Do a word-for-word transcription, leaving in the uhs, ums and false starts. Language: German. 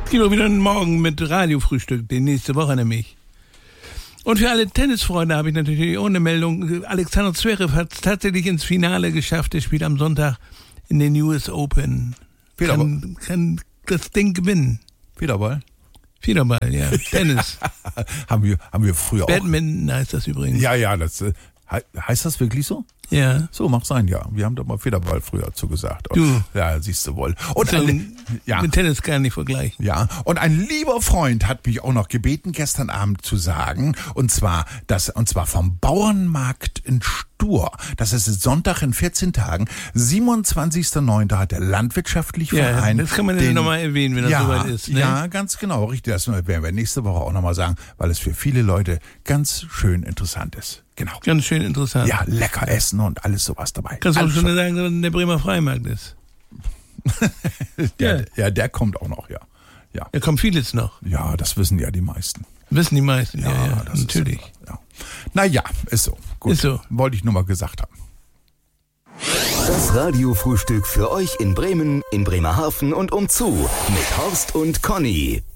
Es gibt auch wieder einen Morgen mit Radiofrühstück, die nächste Woche nämlich. Und für alle Tennisfreunde habe ich natürlich auch eine Meldung. Alexander Zverev hat es tatsächlich ins Finale geschafft. Er spielt am Sonntag in den U S Open. Kann, kann das Ding gewinnen. Federball? Federball, ja. Tennis. haben, wir, haben wir früher Badminton auch. Badminton heißt das übrigens. Ja, ja, das äh, heißt das wirklich so? Ja. So, mag sein, ja. Wir haben doch mal Federball früher zugesagt. Du. Ja, siehst du wohl. Und ein, ein, ja. Mit Tennis kann ich nicht vergleichen. Ja, und ein lieber Freund hat mich auch noch gebeten, gestern Abend zu sagen, und zwar, das, und zwar vom Bauernmarkt in Stur. Das ist Sonntag in vierzehn Tagen, siebenundzwanzigster neunter hat der Landwirtschaftliche ja, Verein. Das kann man ja nochmal erwähnen, wenn das ja, soweit ist. Ne? Ja, ganz genau, richtig. Das werden wir nächste Woche auch nochmal sagen, weil es für viele Leute ganz schön interessant ist. Genau. Ganz schön interessant. Ja, lecker essen und alles sowas dabei. Kannst du auch alles schon sagen, dass der Bremer Freimarkt ist? der, ja. ja, der kommt auch noch, ja. Ja. Da kommt vieles noch. Ja, das wissen ja die meisten. Wissen die meisten, ja, ja, ja das natürlich. Ist ja, ja. Naja, ist so. Gut. Ist so. Wollte ich nur mal gesagt haben. Das Radiofrühstück für euch in Bremen, in Bremerhaven und umzu mit Horst und Conny.